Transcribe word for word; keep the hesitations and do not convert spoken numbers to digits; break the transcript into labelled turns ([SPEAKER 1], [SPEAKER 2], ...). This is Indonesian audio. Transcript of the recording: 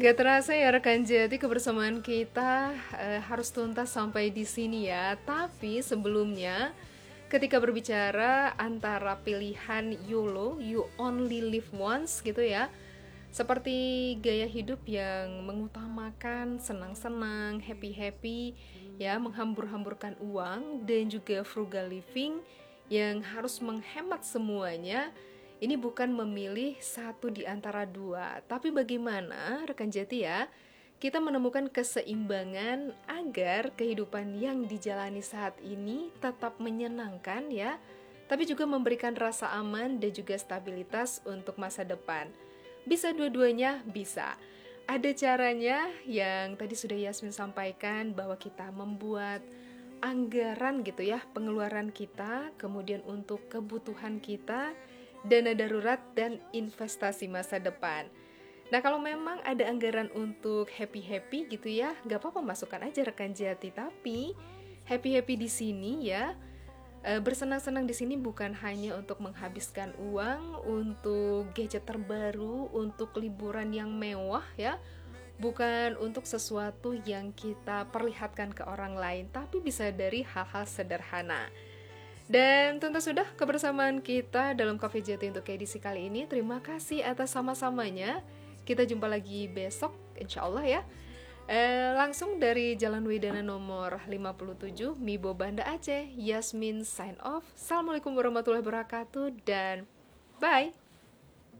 [SPEAKER 1] Gak terasa ya rekan Jati, kebersamaan kita eh, harus tuntas sampai di sini ya. Tapi sebelumnya, ketika berbicara antara pilihan YOLO, you only live once gitu ya, seperti gaya hidup yang mengutamakan senang-senang, happy-happy, ya, menghambur-hamburkan uang, dan juga frugal living yang harus menghemat semuanya. Ini bukan memilih satu di antara dua, tapi bagaimana rekan Jati ya, kita menemukan keseimbangan agar kehidupan yang dijalani saat ini tetap menyenangkan ya, tapi juga memberikan rasa aman dan juga stabilitas untuk masa depan. Bisa dua-duanya? Bisa. Ada caranya yang tadi sudah Yasmin sampaikan, bahwa kita membuat anggaran gitu ya, pengeluaran kita, kemudian untuk kebutuhan kita, dana darurat, dan investasi masa depan. Nah, kalau memang ada anggaran untuk happy-happy gitu ya, gak apa-apa, masukkan aja rekan Jati. Tapi happy-happy di sini ya, e, bersenang-senang di sini bukan hanya untuk menghabiskan uang, untuk gadget terbaru, untuk liburan yang mewah ya, bukan untuk sesuatu yang kita perlihatkan ke orang lain, tapi bisa dari hal-hal sederhana. Dan tentu sudah kebersamaan kita dalam Cafe Jati untuk edisi kali ini. Terima kasih atas sama-samanya. Kita jumpa lagi besok insya Allah ya. eh, Langsung dari Jalan Wedana nomor lima puluh tujuh, Mibo, Banda Aceh. Yasmin sign off. Assalamualaikum warahmatullahi wabarakatuh. Dan bye.